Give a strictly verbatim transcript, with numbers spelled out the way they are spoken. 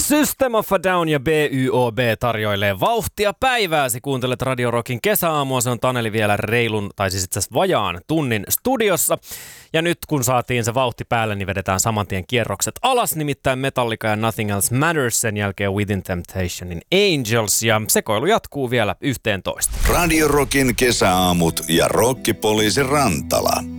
System of a Down ja B Y O B tarjoilee vauhtia päivääsi. Kuuntelet Radio Rockin kesäaamua. Se on Taneli vielä reilun, tai siis itse asiassa vajaan tunnin studiossa. Ja nyt kun saatiin se vauhti päälle, niin vedetään saman tien kierrokset alas. Nimittäin Metallica ja Nothing Else Matters, sen jälkeen Within Temptationin Angels. Ja sekoilu jatkuu vielä yhteentoista. Radio Rockin kesäaamut ja Rokkipoliisi Rantala.